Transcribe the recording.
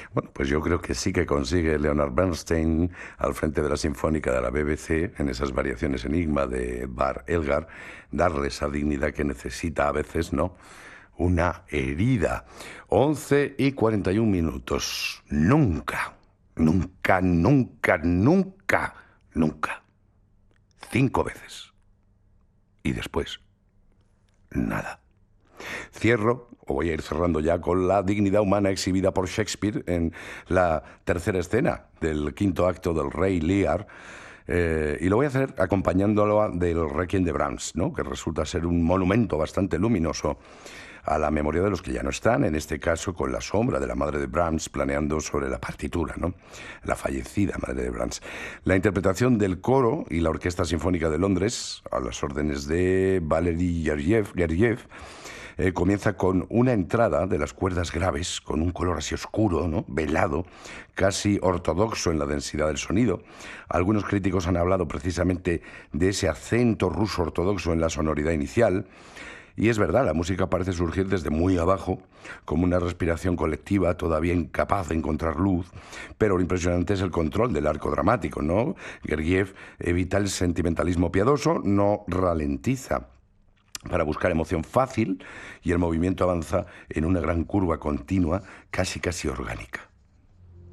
Bueno, pues yo creo que sí que consigue Leonard Bernstein al frente de la Sinfónica de la BBC, en esas variaciones Enigma de Bar Elgar, darle esa dignidad que necesita a veces, ¿no? Una herida. 11:41. Nunca, nunca, nunca, nunca, nunca. 5 veces. Y después, nada. Cierro, o voy a ir cerrando ya, con la dignidad humana exhibida por Shakespeare en la tercera escena del quinto acto del Rey Lear. Y lo voy a hacer acompañándolo del Requiem de Brahms, ¿no? Que resulta ser un monumento bastante luminoso a la memoria de los que ya no están, en este caso con la sombra de la madre de Brahms planeando sobre la partitura, ¿no? La fallecida madre de Brahms. La interpretación del coro y la Orquesta Sinfónica de Londres, a las órdenes de Valery Gergiev, comienza con una entrada de las cuerdas graves, con un color así oscuro, ¿no? Velado, casi ortodoxo en la densidad del sonido. Algunos críticos han hablado precisamente de ese acento ruso ortodoxo en la sonoridad inicial. Y es verdad, la música parece surgir desde muy abajo, como una respiración colectiva todavía incapaz de encontrar luz, pero lo impresionante es el control del arco dramático, ¿no? Gergiev evita el sentimentalismo piadoso, no ralentiza para buscar emoción fácil, y el movimiento avanza en una gran curva continua, casi orgánica.